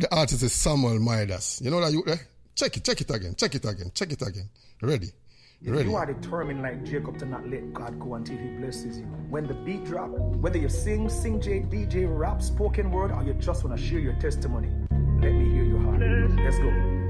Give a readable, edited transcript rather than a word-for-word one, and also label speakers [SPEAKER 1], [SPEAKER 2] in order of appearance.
[SPEAKER 1] The artist is Samuel Midas. You know that you there? Check it again. Ready?
[SPEAKER 2] You are determined like Jacob to not let God go until he blesses you. When the beat drop, whether you sing, DJ, rap, spoken word, or you just want to share your testimony, let me hear your heart. Let's go.